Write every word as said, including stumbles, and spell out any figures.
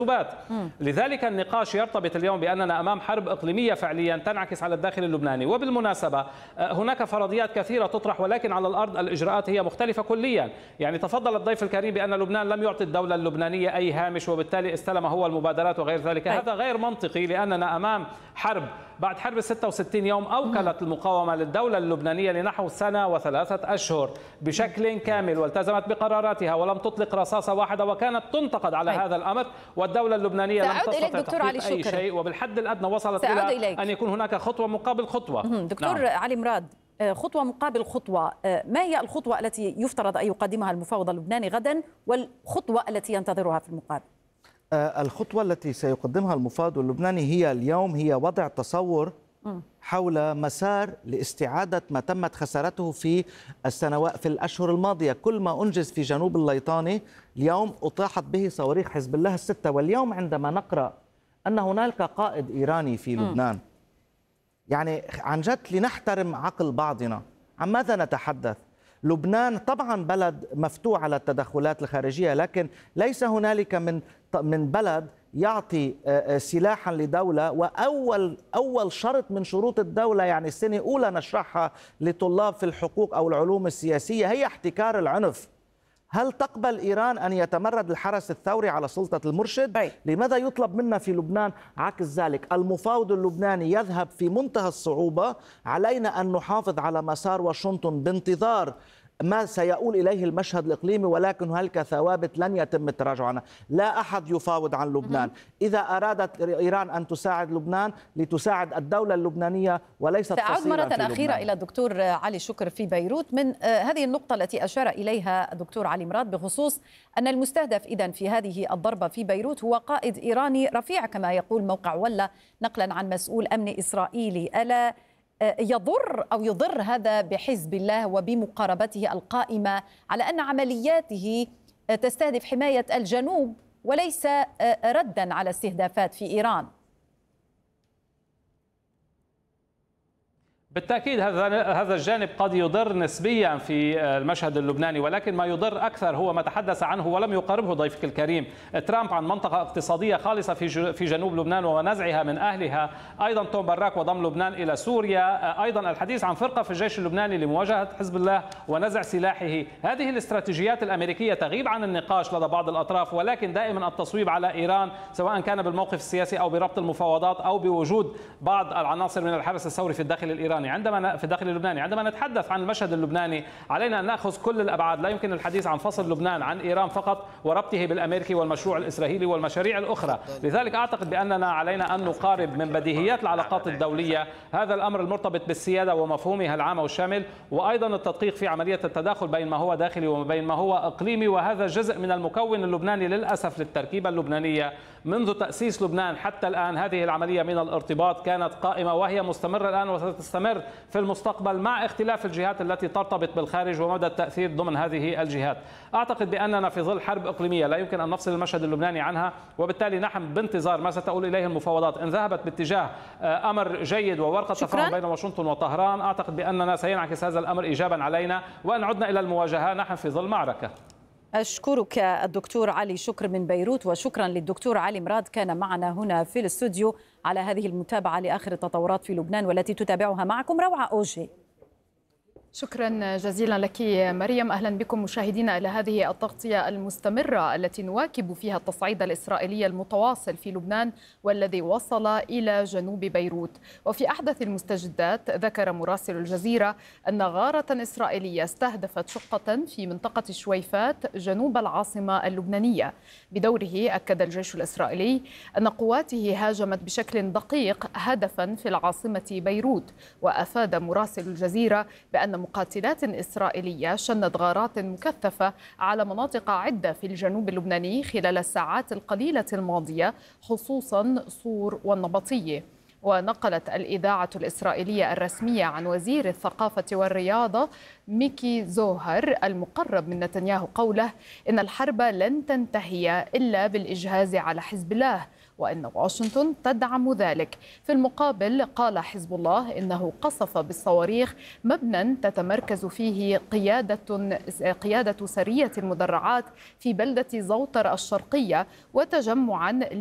لذلك النقاش يرتبط اليوم بأننا أمام حرب إقليمية فعليا تنعكس على الداخل اللبناني. وبالمناسبة هناك فرضيات كثيرة تطرح، ولكن على الأرض الإجراءات هي مختلفة كليا. يعني تفضل الضيف الكريم بأن لبنان لم يعطي الدولة اللبنانية أي هامش، وبالتالي استلم هو المبادرات وغير ذلك. هذا غير منطقي، لأننا أمام حرب. بعد حرب ستة وستين يوم أوكلت المقاومة للدولة اللبنانية لنحو سنة وثلاثة أشهر بشكل كامل، والتزمت بقراراتها ولم تطلق رصاصة واحدة، وكانت تنتقد على هذا الأمر، والدولة اللبنانية لم تستطع تحقيق أي شيء، وبالحد الأدنى وصلت إلى إليك. أن يكون هناك خطوة مقابل خطوة. دكتور نعم. علي مراد، خطوة مقابل خطوة، ما هي الخطوة التي يفترض أن يقدمها المفاوض اللبناني غدا، والخطوة التي ينتظرها في المقابل؟ الخطوة التي سيقدمها المفاوض اللبناني هي اليوم هي وضع تصور حول مسار لاستعادة ما تمت خسارته في السنوات في الأشهر الماضية. كل ما أنجز في جنوب الليطاني اليوم أطاحت به صواريخ حزب الله الستة. واليوم عندما نقرأ أن هناك قائد إيراني في لبنان، يعني عن جد لنحترم عقل بعضنا، عن ماذا نتحدث؟ لبنان طبعا بلد مفتوح على التدخلات الخارجية، لكن ليس هنالك من من بلد يعطي سلاحا لدولة، وأول أول شرط من شروط الدولة، يعني السنة الأولى نشرحها لطلاب في الحقوق أو العلوم السياسية، هي احتكار العنف. هل تقبل إيران أن يتمرد الحرس الثوري على سلطة المرشد؟ أي. لماذا يطلب منا في لبنان عكس ذلك؟ المفاوض اللبناني يذهب في منتهى الصعوبة. علينا أن نحافظ على مسار واشنطن بانتظار ما سيؤول إليه المشهد الإقليمي، ولكن هناك ثوابت لن يتم التراجع عنها. لا أحد يفاوض عن لبنان. إذا أرادت إيران أن تساعد لبنان لتساعد الدولة اللبنانية وليست فصيلا سأعود مرة أخيرة إلى الدكتور علي شكر في بيروت من هذه النقطة التي أشار إليها الدكتور علي مراد، بخصوص أن المستهدف إذن في هذه الضربة في بيروت هو قائد إيراني رفيع كما يقول موقع ولا نقلا عن مسؤول أمني إسرائيلي. ألا يضر أو يضر هذا بحزب الله وبمقاربته القائمة على أن عملياته تستهدف حماية الجنوب وليس ردا على استهدافات في إيران؟ بالتأكيد هذا هذا الجانب قد يضر نسبيا في المشهد اللبناني، ولكن ما يضر أكثر هو ما تحدث عنه ولم يقربه ضيفك الكريم ترامب عن منطقة اقتصادية خالصة في في جنوب لبنان ونزعها من أهلها، أيضا توم براك وضم لبنان إلى سوريا، أيضا الحديث عن فرقة في الجيش اللبناني لمواجهة حزب الله ونزع سلاحه. هذه الاستراتيجيات الأمريكية تغيب عن النقاش لدى بعض الأطراف، ولكن دائما التصويب على إيران، سواء كان بالموقف السياسي أو بربط المفاوضات أو بوجود بعض العناصر من الحرس الثوري في الداخل الإيراني. عندما في الداخل اللبناني عندما نتحدث عن المشهد اللبناني علينا أن نأخذ كل الأبعاد. لا يمكن الحديث عن فصل لبنان عن إيران فقط وربطه بالأمريكي والمشروع الإسرائيلي والمشاريع الأخرى. لذلك أعتقد بأننا علينا أن نقارب من بديهيات العلاقات الدولية هذا الأمر المرتبط بالسيادة ومفهومها العام والشامل، وأيضا التدقيق في عملية التداخل بين ما هو داخلي وبين ما هو إقليمي. وهذا جزء من المكون اللبناني للأسف للتركيبة اللبنانية منذ تأسيس لبنان حتى الآن. هذه العملية من الارتباط كانت قائمة وهي مستمرة الآن وستستمر في المستقبل، مع اختلاف الجهات التي ترتبط بالخارج ومدى التأثير ضمن هذه الجهات. أعتقد بأننا في ظل حرب إقليمية لا يمكن أن نفصل المشهد اللبناني عنها، وبالتالي نحن بانتظار ما ستؤول إليه المفاوضات. إن ذهبت باتجاه أمر جيد وورقة تفاهم بين واشنطن وطهران، أعتقد بأننا سينعكس هذا الأمر إيجابا علينا، وأن عدنا إلى المواجهة نحن في ظل معركة. أشكرك الدكتور علي شكر من بيروت، وشكرا للدكتور علي مراد كان معنا هنا في الاستوديو على هذه المتابعة لآخر التطورات في لبنان والتي تتابعها معكم روعة أوجي. شكرا جزيلا لك مريم. أهلا بكم مشاهدينا إلى هذه التغطية المستمرة التي نواكب فيها التصعيد الإسرائيلي المتواصل في لبنان والذي وصل إلى جنوب بيروت. وفي أحدث المستجدات ذكر مراسل الجزيرة أن غارة إسرائيلية استهدفت شقة في منطقة شويفات جنوب العاصمة اللبنانية. بدوره أكد الجيش الإسرائيلي أن قواته هاجمت بشكل دقيق هدفا في العاصمة بيروت. وأفاد مراسل الجزيرة بأن مقاتلات إسرائيلية شنت غارات مكثفة على مناطق عدة في الجنوب اللبناني خلال الساعات القليلة الماضية، خصوصا صور والنبطية. ونقلت الإذاعة الإسرائيلية الرسمية عن وزير الثقافة والرياضة ميكي زوهر المقرب من نتنياهو قوله إن الحرب لن تنتهي إلا بالإجهاز على حزب الله، وإن واشنطن تدعم ذلك. في المقابل قال حزب الله إنه قصف بالصواريخ مبنى تتمركز فيه قيادة قيادة سرية المدرعات في بلدة زوطر الشرقية وتجمعا